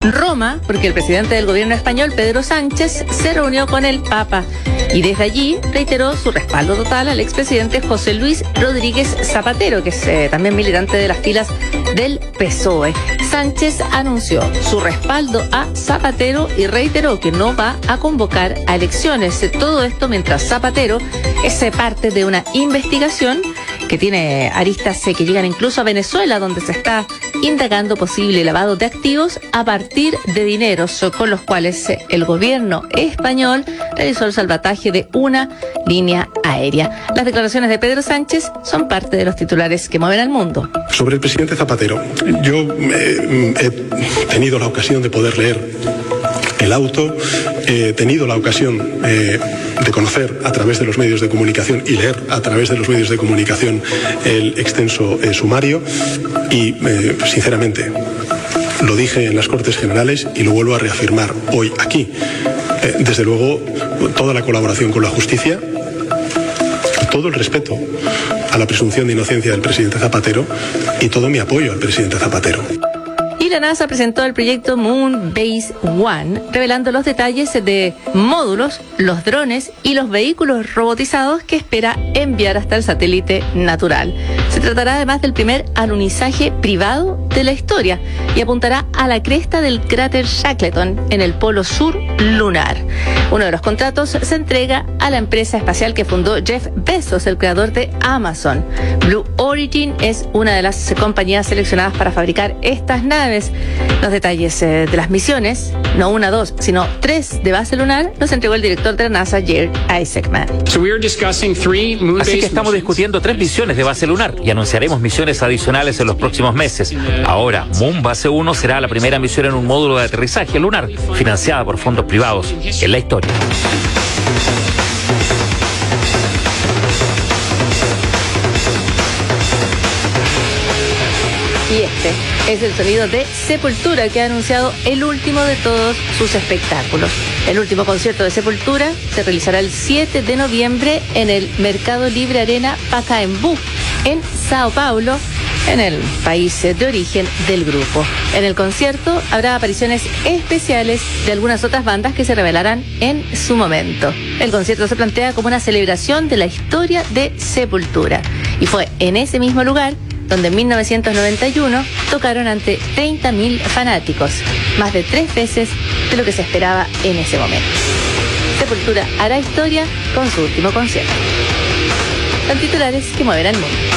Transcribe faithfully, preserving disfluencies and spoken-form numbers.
Roma, porque el presidente del gobierno español, Pedro Sánchez, se reunió con el Papa y desde allí reiteró su respaldo total al expresidente José Luis Rodríguez Zapatero, que es eh, también militante de las filas del P S O E. Sánchez anunció su respaldo a Zapatero y reiteró que no va a convocar a elecciones. Todo esto mientras Zapatero es parte de una investigación que tiene aristas que llegan incluso a Venezuela, donde se está indagando posible lavado de activos a partir de dineros con los cuales el gobierno español realizó el salvataje de una línea aérea. Las declaraciones de Pedro Sánchez son parte de los titulares que mueven al mundo. Sobre el presidente Zapatero, yo eh, he tenido la ocasión de poder leer el auto, he tenido la ocasión eh, de conocer a través de los medios de comunicación y leer a través de los medios de comunicación el extenso eh, sumario y, eh, sinceramente, lo dije en las Cortes Generales y lo vuelvo a reafirmar hoy aquí. Eh, desde luego, toda la colaboración con la justicia, todo el respeto a la presunción de inocencia del presidente Zapatero y todo mi apoyo al presidente Zapatero. Y la NASA presentó el proyecto Moon Base One, revelando los detalles de módulos, los drones y los vehículos robotizados que espera enviar hasta el satélite natural. Se tratará además del primer alunizaje privado de la historia y apuntará a la cresta del cráter Shackleton en el polo sur lunar. Uno de los contratos se entrega a la empresa espacial que fundó Jeff Bezos, el creador de Amazon. Blue Origin es una de las compañías seleccionadas para fabricar estas naves. Los detalles eh, de las misiones, no una, dos, sino tres de base lunar, los entregó el director de la NASA, Jared Isaacman. Así que estamos discutiendo tres misiones de base lunar y anunciaremos misiones adicionales en los próximos meses. Ahora, Moon Base uno será la primera misión en un módulo de aterrizaje lunar, financiada por fondos privados en la historia. Y este es el sonido de Sepultura, que ha anunciado el último de todos sus espectáculos. El último concierto de Sepultura se realizará el siete de noviembre en el Mercado Libre Arena Pacaembu, en Sao Paulo, en el país de origen del grupo. En el concierto habrá apariciones especiales de algunas otras bandas que se revelarán en su momento. El concierto se plantea como una celebración de la historia de Sepultura y fue en ese mismo lugar donde en mil novecientos noventa y uno tocaron ante treinta mil fanáticos, más de tres veces de lo que se esperaba en ese momento. Sepultura hará historia con su último concierto. Son titulares que mueven al mundo.